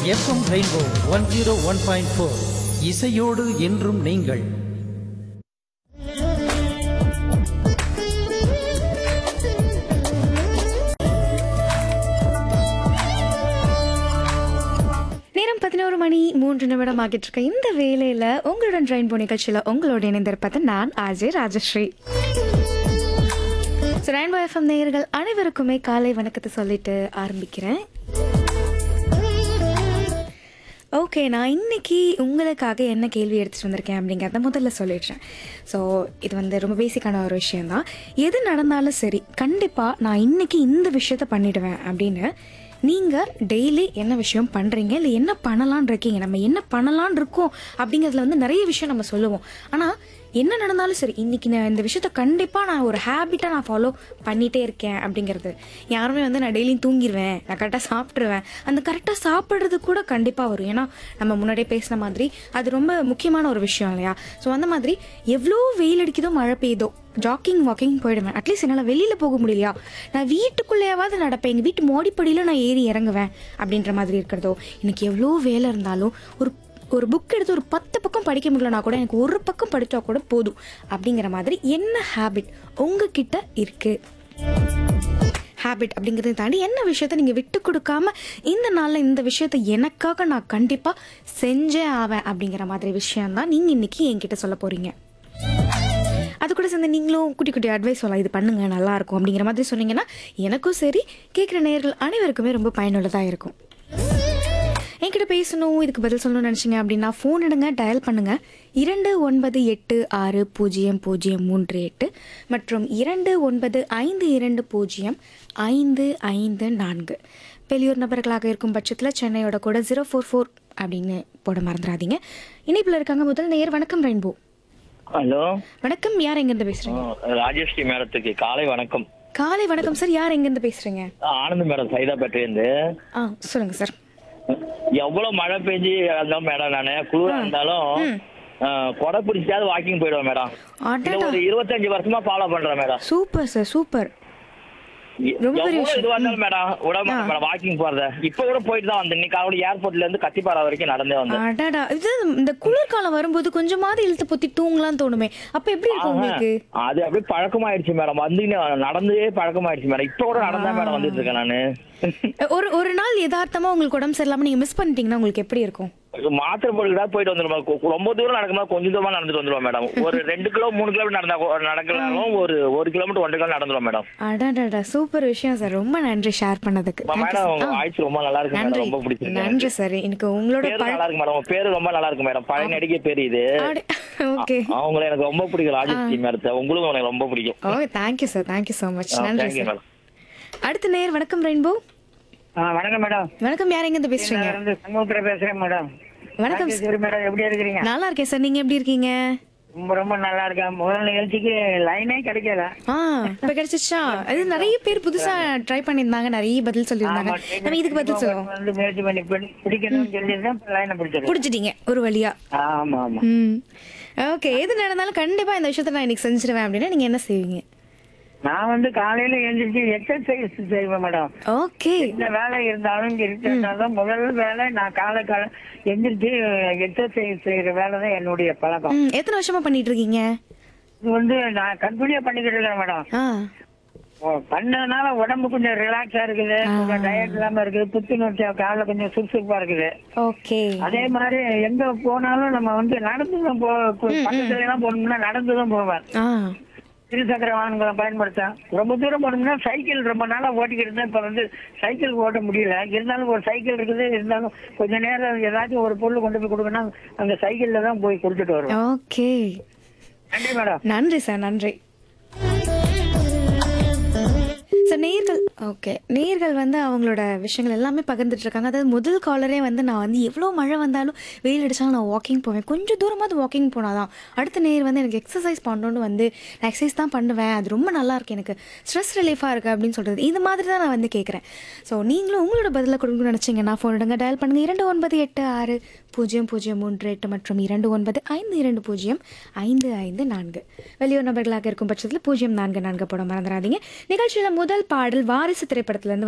FM rainbow 101.4 இசையோடு என்றும் நீங்கள். நேரம் 11:03 ஆகிட்டு இருக்க இந்த வேலையில உங்களுடன் ரெயின்போ நிகழ்ச்சியில உங்களோட இணைந்திருப்பது நான் ஆர்ஜே ராஜஸ்ரீ. ரெயின்போ எஃப்எம் நேயர்கள் அனைவருக்குமே காலை வணக்கத்தை சொல்லிட்டு ஆரம்பிக்கிறேன். ஓகே, நான் இன்னைக்கு உங்களுக்காக என்ன கேள்வி எடுத்துகிட்டு வந்திருக்கேன் அப்படிங்கிறத முதல்ல சொல்லிடுறேன். ஸோ இது வந்து ரொம்ப பேசிக்கான ஒரு விஷயந்தான். எது நடந்தாலும் சரி, கண்டிப்பாக நான் இன்னைக்கு இந்த விஷயத்த பண்ணிடுவேன் அப்படின்னு நீங்கள் டெய்லி என்ன விஷயம் பண்ணுறீங்க, இல்லை என்ன பண்ணலான் இருக்கீங்க. நம்ம என்ன பண்ணலான் இருக்கோம் அப்படிங்கிறதுல வந்து நிறைய விஷயம் நம்ம சொல்லுவோம். ஆனால் என்ன நடந்தாலும் சரி, இன்றைக்கி நான் இந்த விஷயத்த கண்டிப்பாக நான் ஒரு ஹேபிட்டாக நான் ஃபாலோ பண்ணிகிட்டே இருக்கேன் அப்படிங்கிறது. யாருமே வந்து நான் டெய்லியும் தூங்கிடுவேன், நான் கரெக்டாக சாப்பிட்ருவேன், அந்த கரெக்டாக சாப்பிட்றது கூட கண்டிப்பாக வரும். ஏன்னா நம்ம முன்னாடியே பேசின மாதிரி அது ரொம்ப முக்கியமான ஒரு விஷயம் இல்லையா? ஸோ அந்த மாதிரி எவ்வளோ வெயில் அடிக்குதோ மழை பெய்யுதோ வாக்கிங் போயிடுவேன். அட்லீஸ்ட் என்னால் வெளியில் போக முடியலையா, நான் வீட்டுக்குள்ளேயாவது நடப்பேன், எங்கள் வீட்டு மோடிப்படியில் நான் ஏறி இறங்குவேன் அப்படின்ற மாதிரி இருக்கிறதோ. எனக்கு எவ்வளோ வேலை இருந்தாலும் ஒரு புக் எடுத்து ஒரு 10 பக்கம் படிக்க முடியலனா கூட எனக்கு ஒரு பக்கம் படித்தா கூட போதும் அப்படிங்கிற மாதிரி என்ன ஹேபிட் உங்ககிட்ட இருக்குது? ஹேபிட் அப்படிங்கிறத தாண்டி என்ன விஷயத்த நீங்கள் விட்டு கொடுக்காம இந்த நாளில் இந்த விஷயத்த எனக்காக நான் கண்டிப்பாக செஞ்சே ஆவேன் அப்படிங்கிற மாதிரி விஷயம்தான் நீங்கள் இன்றைக்கி என்கிட்ட சொல்ல போகிறீங்க. அது கூட சேர்ந்து நீங்களும் குட்டி குட்டி அட்வைஸ் சொல்லலாம், இது பண்ணுங்க நல்லாயிருக்கும் அப்படிங்கிற மாதிரி சொன்னீங்கன்னா எனக்கும் சரி, கேட்குற நேயர்கள் அனைவருக்குமே ரொம்ப பயனுள்ளதாக இருக்கும். என்கிட்ட பேசணும், இதுக்கு பதில் சொல்லணும்னு நினச்சிங்க அப்படின்னா ஃபோன் எடுங்க, டயல் பண்ணுங்கள் 29860038 மற்றும் 2952055554. வெளியூர் நபர்களாக இருக்கும் பட்சத்தில் சென்னையோட கூட 044 அப்படின்னு போட மறந்துடாதீங்க. இணைப்பில் இருக்காங்க முதல் நேயர். வணக்கம் ரெயின்போ. ஹலோ வணக்கம், யார் எங்கேருந்து பேசுறீங்க? ராஜஸ்ரீ மேடத்துக்கு காலை வணக்கம். காலை வணக்கம் சார், யார் எங்கேருந்து பேசுறீங்க? ஆனந்த் மேடம், சைதாப்பேட்டையிலேருந்து. சொல்லுங்க சார். எவ்வளவு மழை பெஞ்சு இருந்தாலும் மேடம், நானு குளிரா இருந்தாலும் கொடை பிடிச்சாவது வாக்கிங் போயிடுவேன் மேடம். ஒரு 25 வருஷமா ஃபாலோ பண்றேன் madam. Super sir, super. Walking போறத இப்ப கூட போயிட்டு தான் வந்தேன். இன்னைக்கு காலையில ஏர்போர்ட்ல இருந்து கத்திப்பாரா வரைக்கும் நடந்தே வந்தேன். இது இந்த குளிர்காலம் வரும்போது கொஞ்சமாவது இழுத்து பொத்தி தூங்கலாம் தோணுமே, அப்ப எப்படி இருக்கும் உங்களுக்கு? அது அப்படியே பழக்கமாயிடுச்சு மேடம், வந்து நடந்தே பழக்கமாயிடுச்சு மேடம். இப்ப கூட நடந்தா மேடம் வந்துட்டு இருக்கேன் நானு. ஒரு நாள் யதார்த்தமா உங்களுக்கு உடம்பு சரியில்லாம நீங்க மிஸ் பண்ணிட்டீங்கன்னா உங்களுக்கு எப்படி இருக்கும்? மாத்திரை போட்டுக்கிட்டா போயிட்டு வந்துருவோம். ரொம்ப தூரம் நடக்கும்போது கொஞ்சம் தூரமா நடந்துட்டு வந்துருவோம் மேடம். ஒரு 2 கிலோ 3 கிலோமீட்டர் நடக்கலாம், ஒரு 1 கிலோமீட்டர் 1 கிலோ நடந்துருவோம் மேடம். அடடா, சூப்பர் விஷயம் சார், ரொம்ப நன்றி ஷேர் பண்ணதுக்கு. மேடம் உங்க வாய்ஸ் ரொம்ப நல்லா இருக்கு மேடம், ரொம்ப பிடிச்சிருக்கு. நன்றி சார். எனக்கு உங்களோட பேரு நல்லா இருக்கு மேடம், உங்க பேரு ரொம்ப நல்லா இருக்கு மேடம். பழைய நடிகை பேரு இது. ஓகே, அவங்கள எனக்கு ரொம்ப பிடிக்கும், ராஜஸ்ரீ மேடத்தை. உங்களுக்கு எனக்கு ரொம்ப பிடிக்கும். ஓ thank you sir, thank you so much. நன்றி சார். அடுத்த நேர். வணக்கம் ரெயின்போ. வணக்கம் மேடம். வணக்கம், யார் எங்க இருந்து பேசுறீங்க? சமுத்திர பேசுறேன் மேடம். வணக்கம் மேடம், எப்படி இருக்கீங்க? நல்லா இருக்கேன் சார், நீங்க எப்படி இருக்கீங்க? ரொம்ப ரொம்ப நல்லா இருக்கேன். முதல் நிகழ்ச்சிக்கு லைனே கிடைக்கல. இப்ப கிடைச்சிச்சா? அது நிறைய பேர் புதுசா ட்ரை பண்ணிருந்தாங்க, நிறைய பதில் சொல்லிருந்தாங்க. நம்ம இதுக்கு பதில் சொல்லுவோம். வந்து முயற்சி பண்ணி பிடிக்கணும்னு சொல்லிருந்தேன், லைனை பிடிச்சிட்டீங்க ஒரு வழியா. ஆமா ஆமா. ஓகே, எது நடந்தாலும் கண்டிப்பா இந்த விஷயத்த நான் இன்னைக்கு செஞ்சிருவேன் அப்படின்னா நீங்க என்ன செய்வீங்க? நான் வந்து காலையில எழுந்திரிச்சு எக்ஸசைஸ் செய்வேன் மேடம். ஓகே, இந்த வேலை இருந்தாலும் இருந்தாலும் முதல் வேலை நான் காலை எந்திரிச்சு எக்ஸசைஸ் செய்யற வேலை தான் என்னுடைய பழக்கம். எத்தனை வருஷமா பண்ணிட்டு இருக்கீங்க? இது வந்து நான் கண்டினியூ பண்ணிக்கிட்டு இருக்கேன் மேடம். பண்ணதுனால உடம்பு கொஞ்சம் ரிலாக்ஸா இருக்குது, டயட் இல்லாம இருக்குது, புத்துணர்ச்சியா, காலைல கொஞ்சம் சுறுசுறுப்பா இருக்குது. ஓகே, அதே மாதிரி எங்க போனாலும் நம்ம வந்து நடந்துதான் பக்கத்துல எல்லாம் போனோம்னா நடந்துதான் போவேன். இருசக்கர வாகனங்களை பயன்படுத்தேன். ரொம்ப தூரம் போனோம்னா சைக்கிள் ரொம்ப நாளா ஓட்டிக்கிட்டு இருந்தேன். இப்ப வந்து சைக்கிள் ஓட்ட முடியல. இருந்தாலும் ஒரு சைக்கிள் இருக்குது, இருந்தாலும் கொஞ்ச நேரம் ஏதாச்சும் ஒரு பொருள் கொண்டு போய் கொடுக்கணும், அந்த சைக்கிள்ல தான் போய் கொடுத்துட்டு வருவேன். ஓகே, நன்றி மேடம். நன்றி சார், நன்றி சார். நேயர்கள் வந்து அவங்களோட விஷயங்கள் எல்லாமே பகிர்ந்துட்டு இருக்காங்க. அதாவது முதல் காலரே வந்து நான் வந்து எவ்வளோ மழை வந்தாலும் வெயில் அடித்தாலும் நான் வாக்கிங் போவேன், கொஞ்சம் தூரமாவது வாக்கிங் போனாதான். அடுத்த நேயர் வந்து எனக்கு எக்ஸசைஸ் பண்ணணுன்னு வந்து நான் எக்ஸசைஸ் தான் பண்ணுவேன், அது ரொம்ப நல்லா இருக்கு, எனக்கு ஸ்ட்ரெஸ் ரிலீஃபாக இருக்குது அப்படின்னு சொல்கிறது. இந்த மாதிரி தான் நான் வந்து கேட்குறேன். ஸோ நீங்களும் உங்களோட பதிலை கொடுக்கணும்னு நினச்சிங்கன்னா ஃபோன் எடுங்க, டயல் பண்ணுங்கள் 29860038 மற்றும் 2952055554. வெளியூர் நபர்களாக இருக்கும் பட்சத்தில் 044 போட மறந்துடாதீங்க. நிகழ்ச்சியில் முதல் பாடல் வாரிசு திரைப்படத்திலிருந்து